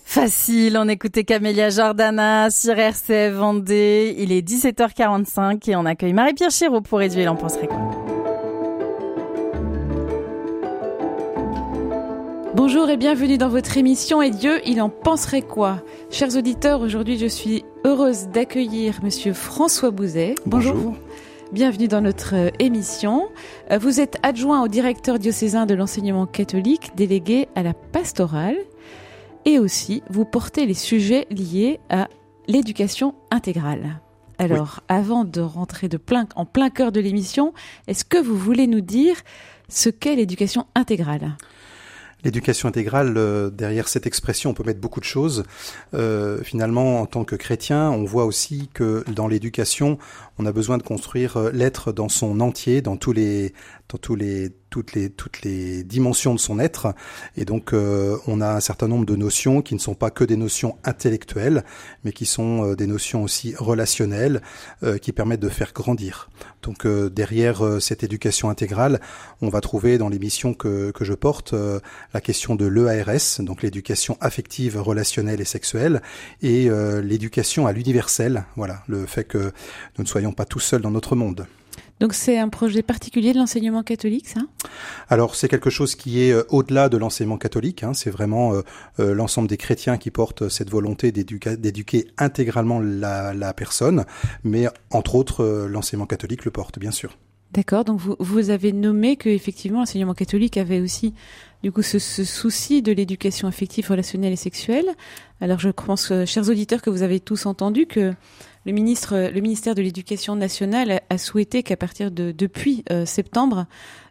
Facile, on écoutait Camélia Jordana sur RCF Vendée. Il est 17h45 et on accueille Marie-Pierre Chéreau pour Dieu, il en penserait quoi. Bonjour et bienvenue dans votre émission Et Dieu, il en penserait quoi ? Chers auditeurs, aujourd'hui je suis heureuse d'accueillir Monsieur François Bouzet. Bonjour. Bienvenue dans notre émission. Vous êtes adjoint au directeur diocésain de l'enseignement catholique, délégué à la pastorale. Et aussi, vous portez les sujets liés à l'éducation intégrale. Alors, avant de rentrer en plein cœur de l'émission, est-ce que vous voulez nous dire ce qu'est l'éducation intégrale ? L'éducation intégrale, derrière cette expression, on peut mettre beaucoup de choses. Finalement, en tant que chrétien, on voit aussi que dans l'éducation, on a besoin de construire l'être dans son entier, dans toutes les dimensions de son être. Et donc, on a un certain nombre de notions qui ne sont pas que des notions intellectuelles, mais qui sont des notions aussi relationnelles, qui permettent de faire grandir. Donc, derrière cette éducation intégrale, on va trouver dans les missions que je porte la question de l'EARS, donc l'éducation affective, relationnelle et sexuelle, et l'éducation à l'universel. Voilà, le fait que nous ne soyons pas tout seuls dans notre monde. Donc c'est un projet particulier de l'enseignement catholique, ça ? Alors c'est quelque chose qui est au-delà de l'enseignement catholique, c'est vraiment l'ensemble des chrétiens qui portent cette volonté d'éduquer intégralement la personne, mais entre autres l'enseignement catholique le porte bien sûr. D'accord, donc vous avez nommé que effectivement l'enseignement catholique avait aussi du coup ce souci de l'éducation affective, relationnelle et sexuelle. Alors je pense, chers auditeurs, que vous avez tous entendu que le ministère de l'Éducation nationale a souhaité qu'à partir depuis septembre,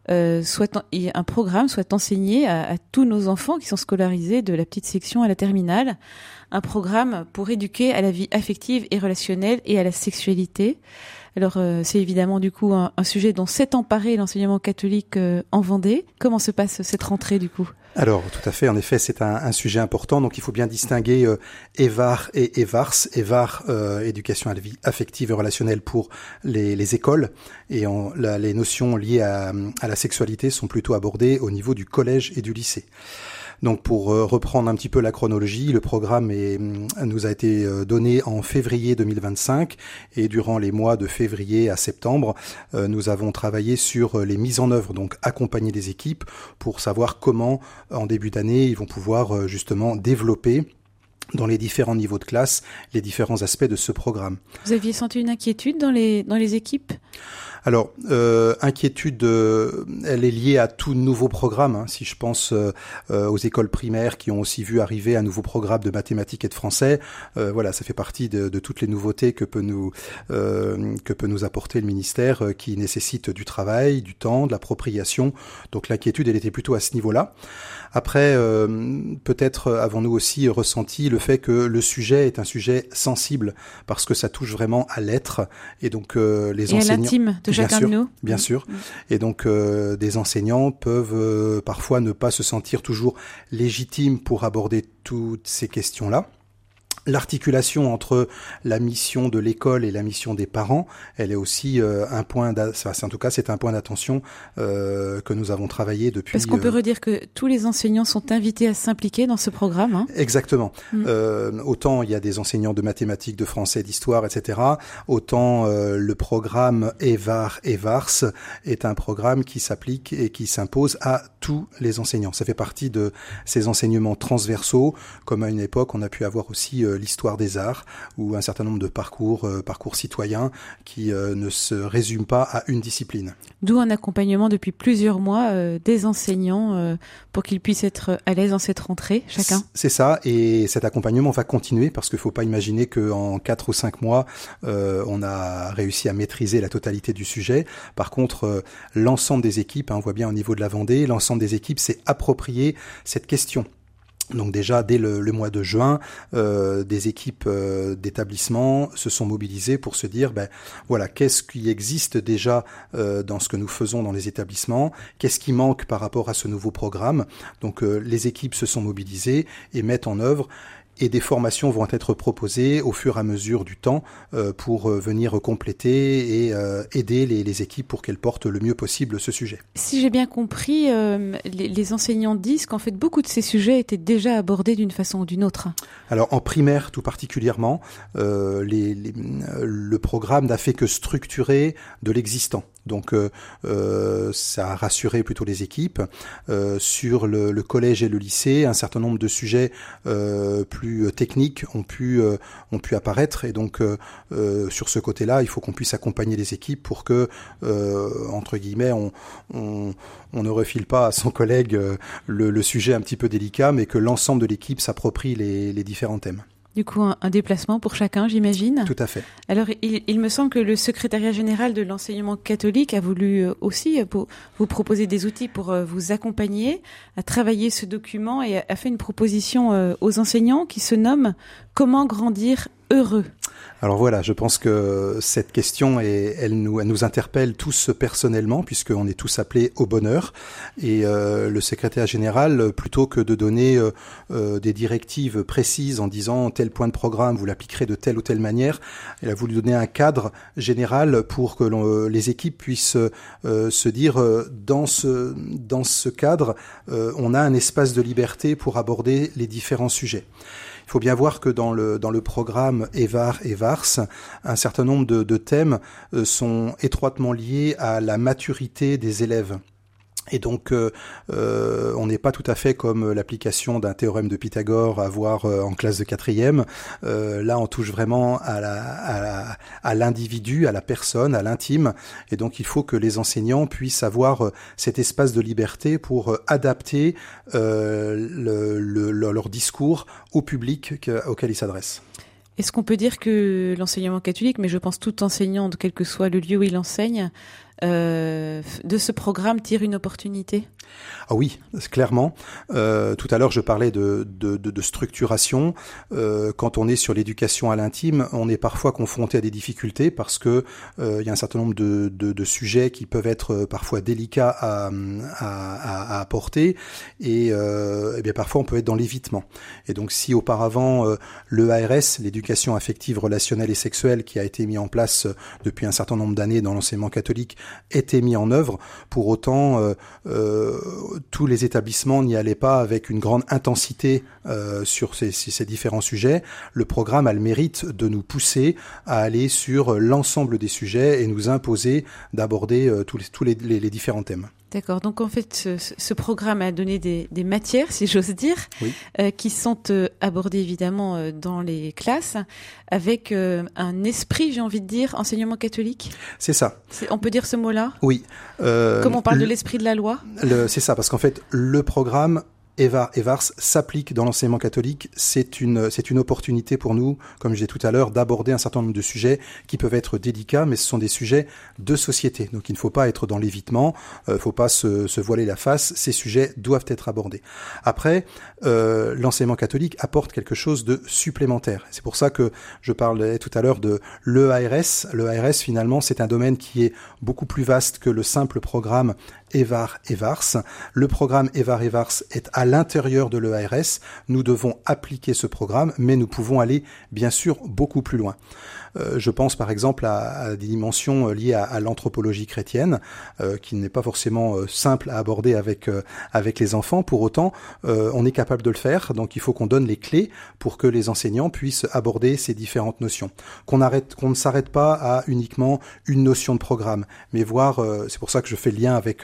un programme soit enseigné à tous nos enfants qui sont scolarisés de la petite section à la terminale, un programme pour éduquer à la vie affective et relationnelle et à la sexualité. Alors c'est évidemment du coup un sujet dont s'est emparé l'enseignement catholique en Vendée. Comment se passe cette rentrée du coup ? Alors, tout à fait. En effet, c'est un sujet important. Donc, il faut bien distinguer EVAR et EVARS. EVAR, éducation à la vie affective et relationnelle pour les écoles. Et les notions liées à la sexualité sont plutôt abordées au niveau du collège et du lycée. Donc pour reprendre un petit peu la chronologie, le programme nous a été donné en février 2025 et durant les mois de février à septembre, nous avons travaillé sur les mises en œuvre, donc accompagner les équipes pour savoir comment en début d'année ils vont pouvoir justement développer dans les différents niveaux de classe les différents aspects de ce programme. Vous aviez senti une inquiétude dans les équipes ? Alors, inquiétude, elle est liée à tout nouveau programme. Si je pense aux écoles primaires qui ont aussi vu arriver un nouveau programme de mathématiques et de français, voilà, ça fait partie de toutes les nouveautés que peut nous apporter le ministère, qui nécessite du travail, du temps, de l'appropriation. Donc l'inquiétude, elle était plutôt à ce niveau-là. Après, peut-être avons-nous aussi ressenti le fait que le sujet est un sujet sensible parce que ça touche vraiment à l'être et donc les enseignants. Et à l'intime de chacun de nous. Bien sûr. Et donc des enseignants peuvent parfois ne pas se sentir toujours légitimes pour aborder toutes ces questions-là. L'articulation entre la mission de l'école et la mission des parents, elle est aussi un point en tout cas c'est un point d'attention que nous avons travaillé depuis. Parce qu'on peut redire que tous les enseignants sont invités à s'impliquer dans ce programme. Hein. Exactement. Autant il y a des enseignants de mathématiques, de français, d'histoire, etc. Autant le programme EVAR-EVARS est un programme qui s'applique et qui s'impose à tous les enseignants. Ça fait partie de ces enseignements transversaux, comme à une époque on a pu avoir aussi l'histoire des arts ou un certain nombre de parcours citoyens qui ne se résument pas à une discipline. D'où un accompagnement depuis plusieurs mois des enseignants pour qu'ils puissent être à l'aise dans cette rentrée, chacun. C'est ça, et cet accompagnement va continuer parce qu'il ne faut pas imaginer qu'en 4 ou 5 mois, on a réussi à maîtriser la totalité du sujet. Par contre, l'ensemble des équipes, on voit bien au niveau de la Vendée, l'ensemble des équipes s'est approprié cette question. Donc déjà, dès le mois de juin, des équipes d'établissement se sont mobilisées pour se dire, voilà, qu'est-ce qui existe déjà dans ce que nous faisons dans les établissements, qu'est-ce qui manque par rapport à ce nouveau programme. Donc les équipes se sont mobilisées et mettent en œuvre et des formations vont être proposées au fur et à mesure du temps pour venir compléter et aider les équipes pour qu'elles portent le mieux possible ce sujet. Si j'ai bien compris, les enseignants disent qu'en fait beaucoup de ces sujets étaient déjà abordés d'une façon ou d'une autre. Alors en primaire tout particulièrement, le programme n'a fait que structurer de l'existant. Donc ça a rassuré plutôt les équipes. Sur le collège et le lycée, un certain nombre de sujets plus techniques ont pu apparaître, et donc sur ce côté-là, il faut qu'on puisse accompagner les équipes pour que entre guillemets on ne refile pas à son collègue le sujet un petit peu délicat, mais que l'ensemble de l'équipe s'approprie les différents thèmes. Du coup, un déplacement pour chacun, j'imagine. Tout à fait. Alors, il me semble que le secrétariat général de l'enseignement catholique a voulu aussi vous proposer des outils pour vous accompagner à travailler ce document et a fait une proposition aux enseignants qui se nomme « Comment grandir heureux ». Alors voilà, je pense que cette question, elle nous interpelle tous personnellement, puisqu'on est tous appelés au bonheur. Et le secrétaire général, plutôt que de donner des directives précises en disant tel point de programme, vous l'appliquerez de telle ou telle manière, il a voulu donner un cadre général pour que les équipes puissent se dire dans ce cadre, on a un espace de liberté pour aborder les différents sujets. Il faut bien voir que dans le programme EVAR et VARS, un certain nombre de thèmes sont étroitement liés à la maturité des élèves. Et donc, on n'est pas tout à fait comme l'application d'un théorème de Pythagore à voir en classe de 4e. Là, on touche vraiment à l'individu, à la personne, à l'intime. Et donc, il faut que les enseignants puissent avoir cet espace de liberté pour adapter leur discours au public auquel ils s'adressent. Est-ce qu'on peut dire que l'enseignement catholique, mais je pense tout enseignant, quel que soit le lieu où il enseigne, de ce programme tire une opportunité? Ah oui, clairement. Tout à l'heure, je parlais de structuration. Quand on est sur l'éducation à l'intime, on est parfois confronté à des difficultés parce que il y a un certain nombre de sujets qui peuvent être parfois délicats à apporter, et bien parfois on peut être dans l'évitement. Et donc, si auparavant l'EARS, l'éducation affective, relationnelle et sexuelle, qui a été mis en place depuis un certain nombre d'années dans l'enseignement catholique, était mis en œuvre, pour autant tous les établissements n'y allaient pas avec une grande intensité sur ces différents sujets. Le programme a le mérite de nous pousser à aller sur l'ensemble des sujets et nous imposer d'aborder tous les différents thèmes. D'accord. Donc en fait, ce programme a donné des matières, si j'ose dire, oui, qui sont abordées évidemment dans les classes avec un esprit, j'ai envie de dire, enseignement catholique. C'est ça. On peut dire ce mot-là ? Oui. Comme on parle de l'esprit de la loi ? C'est ça, parce qu'en fait, le programme EVAR et VARS s'applique dans l'enseignement catholique. C'est une opportunité pour nous, comme je disais tout à l'heure, d'aborder un certain nombre de sujets qui peuvent être délicats, mais ce sont des sujets de société. Donc il ne faut pas être dans l'évitement, il ne faut pas se voiler la face. Ces sujets doivent être abordés. Après, l'enseignement catholique apporte quelque chose de supplémentaire. C'est pour ça que je parlais tout à l'heure de l'EARS. L'EARS, finalement, c'est un domaine qui est beaucoup plus vaste que le simple programme EVAR et VARS. Le programme EVAR et VARS est à l'intérieur de l'EARS. Nous devons appliquer ce programme, mais nous pouvons aller, bien sûr, beaucoup plus loin. Je pense par exemple à des dimensions liées à l'anthropologie chrétienne, qui n'est pas forcément simple à aborder avec les enfants. Pour autant, on est capable de le faire, donc il faut qu'on donne les clés pour que les enseignants puissent aborder ces différentes notions. Qu'on ne s'arrête pas à uniquement une notion de programme, mais voir, c'est pour ça que je fais le lien avec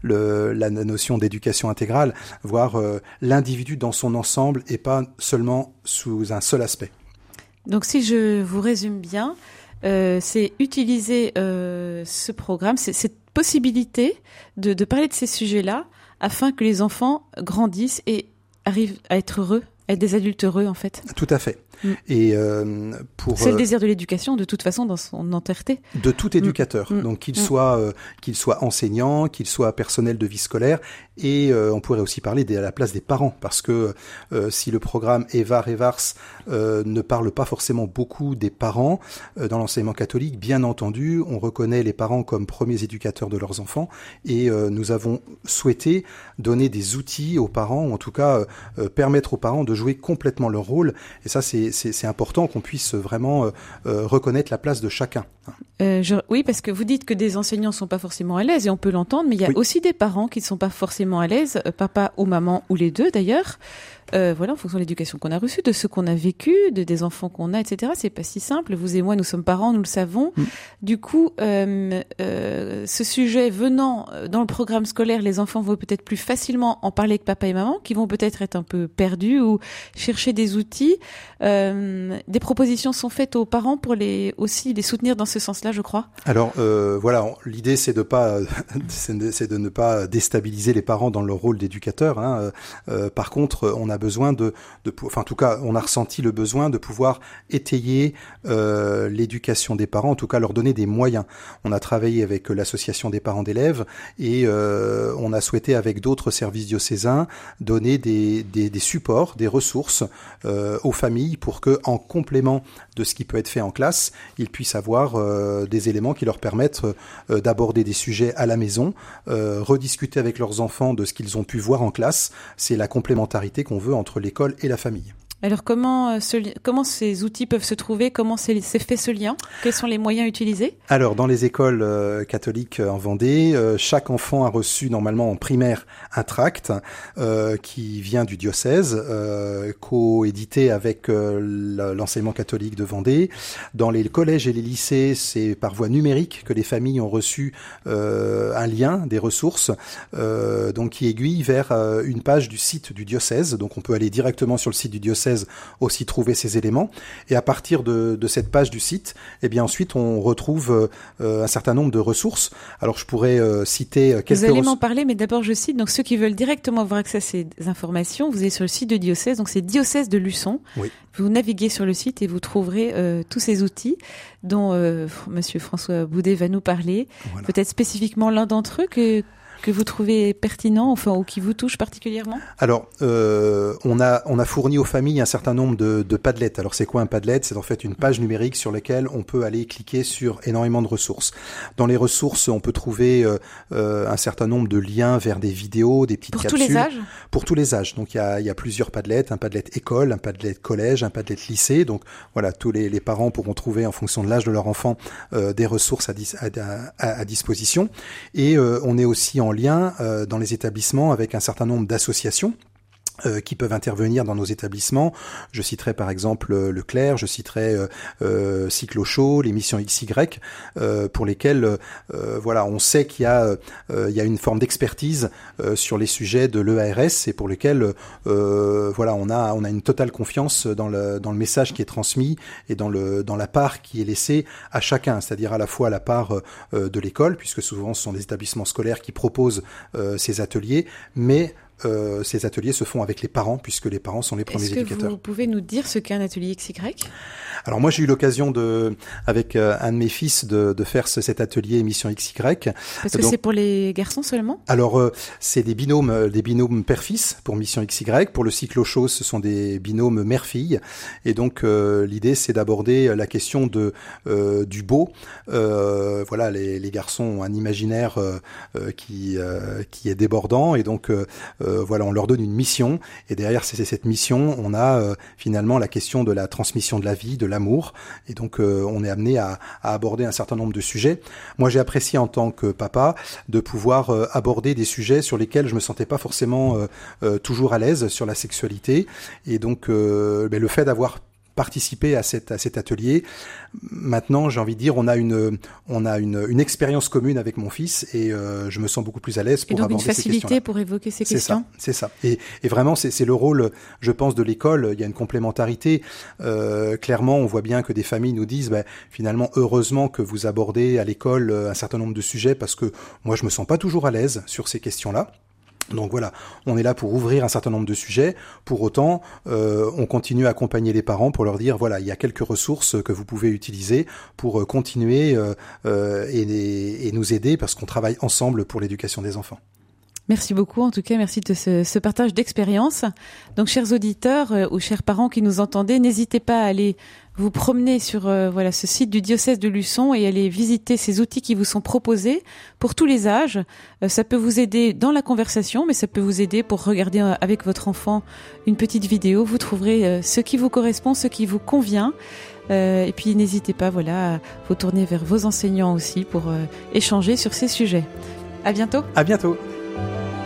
la notion d'éducation intégrale, voir l'individu dans son ensemble et pas seulement sous un seul aspect. Donc si je vous résume bien, c'est utiliser ce programme, cette possibilité de parler de ces sujets-là afin que les enfants grandissent et arrivent à être heureux, à être des adultes heureux en fait. Tout à fait. Et c'est le désir de l'éducation, de toute façon, dans son entièreté. De tout éducateur. Donc qu'il soit enseignant, qu'il soit personnel de vie scolaire, et on pourrait aussi parler à la place des parents, parce que si le programme EVAR-EVARS ne parle pas forcément beaucoup des parents dans l'enseignement catholique, bien entendu, on reconnaît les parents comme premiers éducateurs de leurs enfants, et nous avons souhaité donner des outils aux parents, ou en tout cas permettre aux parents de jouer complètement leur rôle, et ça c'est important qu'on puisse vraiment reconnaître la place de chacun. Oui, parce que vous dites que des enseignants sont pas forcément à l'aise, et on peut l'entendre, mais il y a aussi des parents qui ne sont pas forcément à l'aise, papa ou maman, ou les deux d'ailleurs. Voilà, en fonction de l'éducation qu'on a reçue, de ce qu'on a vécu, des enfants qu'on a, etc. C'est pas si simple. Vous et moi, nous sommes parents, nous le savons. Du coup, ce sujet venant dans le programme scolaire, les enfants vont peut-être plus facilement en parler avec papa et maman, qui vont peut-être être un peu perdus ou chercher des outils. Des propositions sont faites aux parents pour aussi les soutenir dans ce sens-là, je crois. Alors, voilà, l'idée c'est de ne pas déstabiliser les parents dans leur rôle d'éducateur. Par contre, on a besoin en tout cas, on a ressenti le besoin de pouvoir étayer l'éducation des parents, en tout cas leur donner des moyens. On a travaillé avec l'association des parents d'élèves et on a souhaité avec d'autres services diocésains donner des supports, des ressources aux familles pour que, en complément de ce qui peut être fait en classe, ils puissent avoir des éléments qui leur permettent d'aborder des sujets à la maison, rediscuter avec leurs enfants de ce qu'ils ont pu voir en classe. C'est la complémentarité qu'on veut entre l'école et la famille. Alors comment ces outils peuvent se trouver? Comment s'est fait ce lien? Quels sont les moyens utilisés? Alors dans les écoles catholiques en Vendée, chaque enfant a reçu normalement en primaire un tract qui vient du diocèse, coédité avec l'enseignement catholique de Vendée. Dans les collèges et les lycées, c'est par voie numérique que les familles ont reçu un lien, des ressources, donc qui aiguille vers une page du site du diocèse. Donc on peut aller directement sur le site du diocèse aussi trouver ces éléments, et à partir de cette page du site, eh bien ensuite on retrouve un certain nombre de ressources. Alors je pourrais citer quelques... Vous allez m'en parler, mais d'abord je cite, donc ceux qui veulent directement avoir accès à ces informations, vous allez sur le site de diocèse, donc c'est diocèse de Luçon. Oui. Vous naviguez sur le site et vous trouverez tous ces outils dont Monsieur François Boudet va nous parler. Voilà. Peut-être spécifiquement l'un d'entre eux que vous trouvez pertinent, enfin, ou qui vous touche particulièrement? Alors, on a fourni aux familles un certain nombre de Padlet. Alors, c'est quoi un Padlet? C'est en fait une page numérique sur laquelle on peut aller cliquer sur énormément de ressources. Dans les ressources, on peut trouver un certain nombre de liens vers des vidéos, des petites capsules. Pour tous les âges? Pour tous les âges. Donc, il y a plusieurs Padlets, un Padlet école, un Padlet collège, un Padlet lycée. Donc, voilà, tous les parents pourront trouver, en fonction de l'âge de leur enfant, des ressources à disposition. Et on est aussi en lien dans les établissements avec un certain nombre d'associations qui peuvent intervenir dans nos établissements. Je citerai par exemple le Clair, je citerai Cyclo Show, les missions XY, pour lesquelles voilà, on sait qu'il y a une forme d'expertise sur les sujets de l'EARS et pour lesquels voilà, on a une totale confiance dans le message qui est transmis et dans la part qui est laissée à chacun, c'est-à-dire à la fois la part de l'école, puisque souvent ce sont des établissements scolaires qui proposent ces ateliers, mais ces ateliers se font avec les parents, puisque les parents sont les premiers éducateurs. Est-ce que vous pouvez nous dire ce qu'est un atelier XY? Alors moi j'ai eu l'occasion avec un de mes fils de faire cet atelier Mission XY. Parce que c'est pour les garçons seulement? Alors c'est des binômes père-fils pour Mission XY. Pour le Cyclo Show, ce sont des binômes mère-fille. Et donc l'idée c'est d'aborder la question du beau. Voilà, les garçons ont un imaginaire qui est débordant et donc voilà, on leur donne une mission et derrière cette mission, on a finalement la question de la transmission de la vie, de l'amour, et donc on est amené à aborder un certain nombre de sujets. Moi, j'ai apprécié en tant que papa de pouvoir aborder des sujets sur lesquels je me sentais pas forcément toujours à l'aise sur la sexualité, et donc le fait d'avoir participer à cet atelier. Maintenant, j'ai envie de dire, on a une expérience commune avec mon fils et je me sens beaucoup plus à l'aise pour aborder ces questions. Et donc une facilité pour évoquer ces questions. C'est ça. Et vraiment, c'est le rôle, je pense, de l'école. Il y a une complémentarité. Clairement, on voit bien que des familles nous disent, finalement, heureusement que vous abordez à l'école un certain nombre de sujets parce que moi, je me sens pas toujours à l'aise sur ces questions-là. Donc voilà, on est là pour ouvrir un certain nombre de sujets. Pour autant, on continue à accompagner les parents pour leur dire, voilà, il y a quelques ressources que vous pouvez utiliser pour continuer et nous aider, parce qu'on travaille ensemble pour l'éducation des enfants. Merci beaucoup, en tout cas, merci de ce partage d'expérience. Donc, chers auditeurs ou chers parents qui nous entendez, n'hésitez pas à aller vous promener sur ce site du diocèse de Luçon et aller visiter ces outils qui vous sont proposés pour tous les âges. Ça peut vous aider dans la conversation, mais ça peut vous aider pour regarder avec votre enfant une petite vidéo. Vous trouverez ce qui vous correspond, ce qui vous convient. Et puis, n'hésitez pas à vous tourner vers vos enseignants aussi pour échanger sur ces sujets. À bientôt. À bientôt.